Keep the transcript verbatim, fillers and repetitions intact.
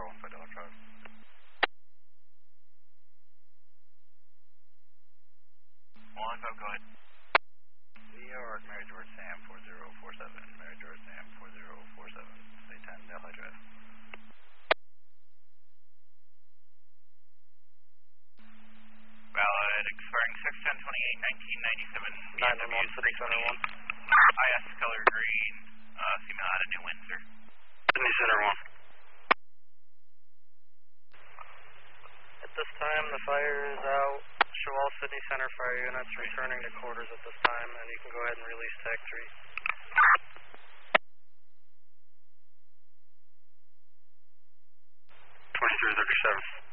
four one five Delta Drive. one five, go ahead. New York, Mary George Sam four zero four seven, Mary George Sam four zero four seven, stay ten Delhi Drive. Valid, expiring six ten twenty-eight nineteen ninety-seven. nine one one City Center one. I S color green, uh, female out of New Windsor. Sydney Center one. At this time, the fire is out. Show all Sydney Center fire units returning to quarters at this time, and you can go ahead and release tag three. twenty-three thirty-seven.